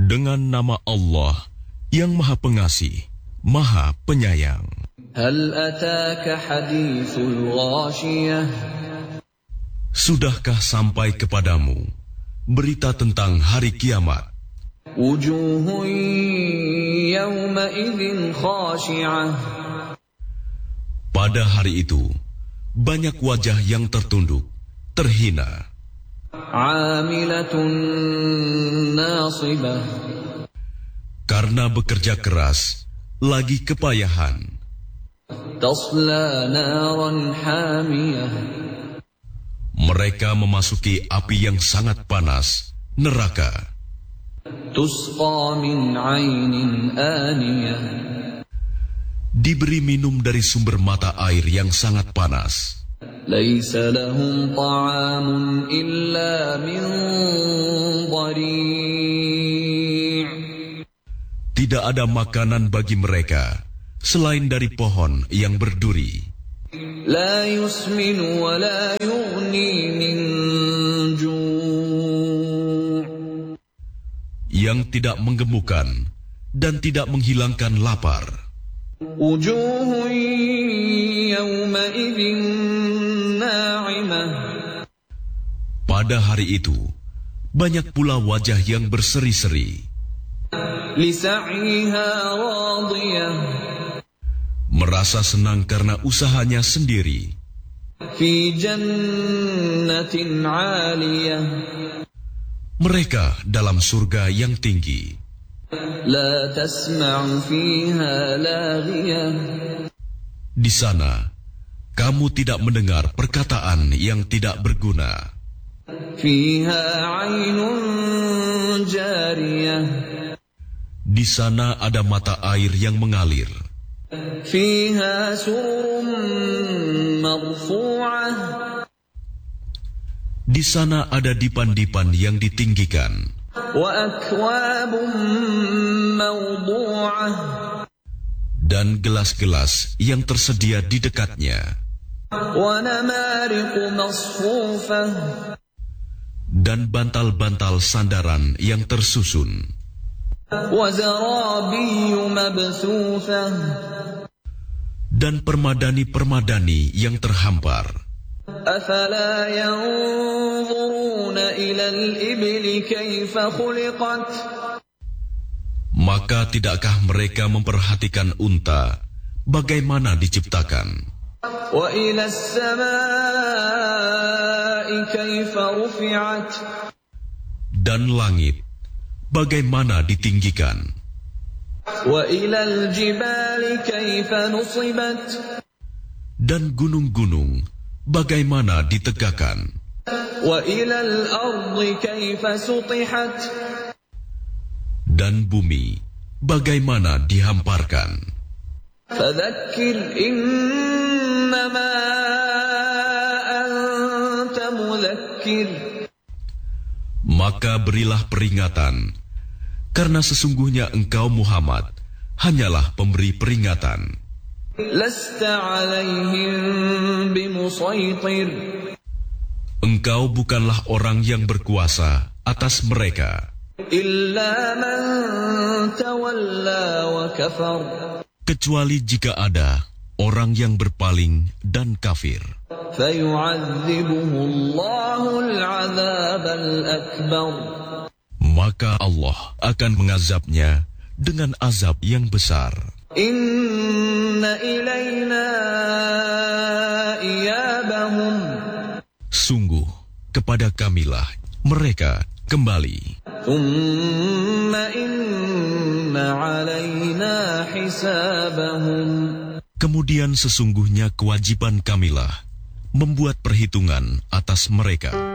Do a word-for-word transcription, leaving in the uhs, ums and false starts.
Dengan nama Allah yang Maha Pengasih, Maha Penyayang. Hal ataka hadithul ghashiyah. Sudahkah sampai kepadamu berita tentang hari kiamat? Wujuhun yawma idzin khashi'ah. Pada hari itu, banyak wajah yang tertunduk, terhina. Amilatun nasibah. Karena bekerja keras, lagi kepayahan. Tasla naran hamiyah. Mereka memasuki api yang sangat panas, neraka. Tusqa min 'ainin aniyah. Diberi minum dari sumber mata air yang sangat panas. Laisa lahum ta'amun illa min dhari'. Tidak ada makanan bagi mereka selain dari pohon yang berduri. La yusminu wa la yughni min ju'. Yang tidak menggemukkan dan tidak menghilangkan lapar. Wujuhun yawma idzin na'imah. Pada hari itu, banyak pula wajah yang berseri-seri. Li sa'yiha radiyah. Merasa senang karena usahanya sendiri. Fi jannatin 'aliyah. Mereka dalam surga yang tinggi. La tasma'u fiha laghiyah. Di sana, kamu tidak mendengar perkataan yang tidak berguna. Fiha 'ainun jariyah. Di sana ada mata air yang mengalir. Fiha sururun marfu'ah. Di sana ada dipan-dipan yang ditinggikan. Wa akwabun mawdu'ah. Dan gelas-gelas yang tersedia di dekatnya. Wa namariqu masfufah. Dan bantal-bantal sandaran yang tersusun. Wa zarabiyyu mabthufah. Dan permadani-permadani yang terhampar. Afala yanzuruna ila al-ibli kaifa khuliqat. Maka tidakkah mereka memperhatikan unta bagaimana diciptakan? Wa ila as-samaa'i kaifa rufi'at. Dan langit bagaimana ditinggikan? Wa ila al-jibali kaifa nusibat. Dan gunung-gunung bagaimana ditegakkan? Wa ila al-ardi kaifa sutihat. Dan bumi bagaimana dihamparkan? Fadzakkir innama anta mudzakkir. Maka berilah peringatan, karena sesungguhnya engkau Muhammad hanyalah pemberi peringatan. Lasta 'alaihim bimusaitir. Engkau bukanlah orang yang berkuasa atas mereka. Illa man tawalla wa kafar. Kecuali jika ada orang yang berpaling dan kafir. Fayu'adzibuhu Allahu al-'adzab al-akbar. Maka Allah akan mengazabnya dengan azab yang besar. Inna ilayna iyabahum. Sungguh, kepada kamilah mereka kembali. Thumma inna alayna hisabahum. Kemudian sesungguhnya kewajiban kamilah membuat perhitungan atas mereka.